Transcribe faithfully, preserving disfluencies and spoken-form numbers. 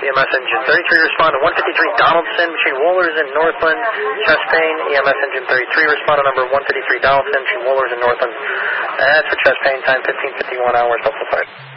E M S engine thirty-three respond to one fifty-three Donaldson between Wohlers and Northland. Chest pain. E M S engine thirty-three respond to number one fifty-three Donaldson between Wohlers and Northland. That's for chest pain. Time fifteen fifty-one hours. Delta five.